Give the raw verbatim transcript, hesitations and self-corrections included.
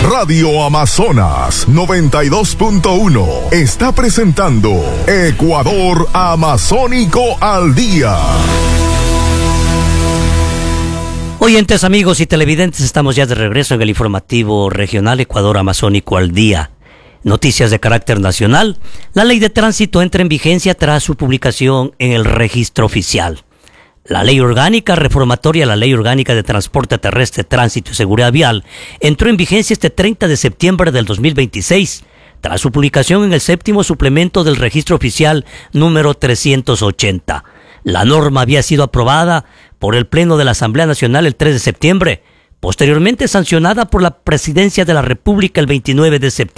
Radio Amazonas noventa y dos punto uno está presentando Ecuador Amazónico al Día. Oyentes, amigos y televidentes, estamos ya de regreso en el informativo regional Ecuador Amazónico al Día. Noticias de carácter nacional. La ley de tránsito entra en vigencia tras su publicación en el registro oficial. La ley orgánica reformatoria a la ley orgánica de transporte terrestre, tránsito y seguridad vial entró en vigencia este treinta de septiembre del dos mil veintiséis, tras su publicación en el séptimo suplemento del registro oficial número trescientos ochenta. La norma había sido aprobada por el Pleno de la Asamblea Nacional el tres de septiembre, posteriormente sancionada por la Presidencia de la República el veintinueve de septiembre.